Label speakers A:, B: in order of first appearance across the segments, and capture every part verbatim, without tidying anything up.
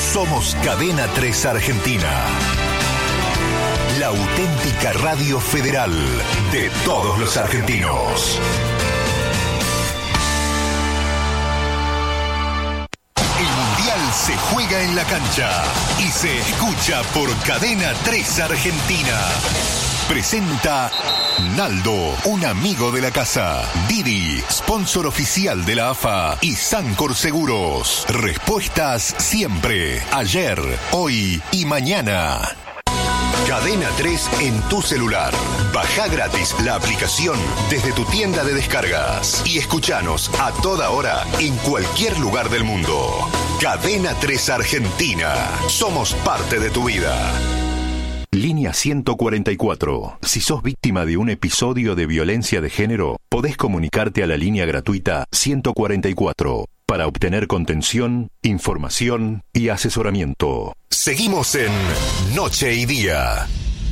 A: Somos Cadena tres Argentina. La auténtica radio federal de todos los argentinos. El Mundial se juega en la cancha y se escucha por Cadena tres Argentina. Presenta Naldo, un amigo de la casa. Didi, sponsor oficial de la A F A. Y Sancor Seguros. Respuestas siempre, ayer, hoy y mañana. Cadena tres en tu celular. Baja gratis la aplicación desde tu tienda de descargas y escuchanos a toda hora en cualquier lugar del mundo. Cadena tres Argentina. Somos parte de tu vida. Línea ciento cuarenta y cuatro. Si sos víctima de un episodio de violencia de género, podés comunicarte a la línea gratuita ciento cuarenta y cuatro para obtener contención, información y asesoramiento. Seguimos en Noche y Día.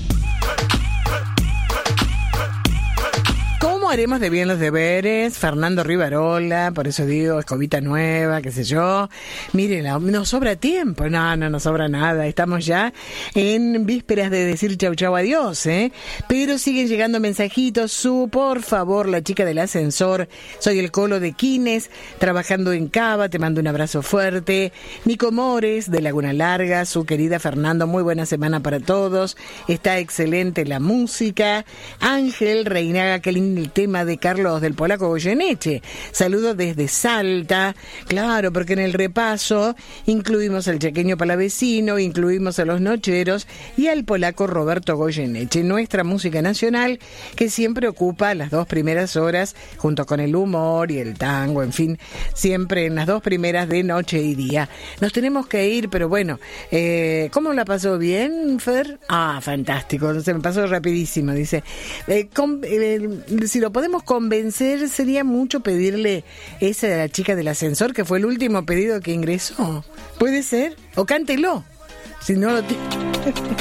B: ¿Cómo haremos de bien los deberes? Fernando Rivarola, por eso digo, escobita nueva, qué sé yo. Miren, nos sobra tiempo. No, no nos sobra nada. Estamos ya en vísperas de decir chau chau adiós, ¿eh? Pero siguen llegando mensajitos. Su, por favor, la chica del ascensor. Soy el Colo de Quines, trabajando en Cava. Te mando un abrazo fuerte. Nico Mores, de Laguna Larga. Su querida Fernando, muy buena semana para todos. Está excelente la música. Ángel Reinaga, qué lindo el tema de Carlos del Polaco Goyeneche. Saludos desde Salta. Claro, porque en el repaso incluimos al chaqueño palavecino, incluimos a los nocheros y al polaco Roberto Goyeneche. Nuestra música nacional que siempre ocupa las dos primeras horas junto con el humor y el tango, en fin, siempre en las dos primeras de Noche y Día. Nos tenemos que ir, pero bueno, eh, ¿cómo la pasó bien, Fer? Ah, fantástico, se me pasó rapidísimo, dice. Eh, con, eh, si lo podemos convencer, sería mucho pedirle esa de la chica del ascensor, que fue el último pedido que ingresó. ¿Puede ser? O cántelo, si no lo tiene.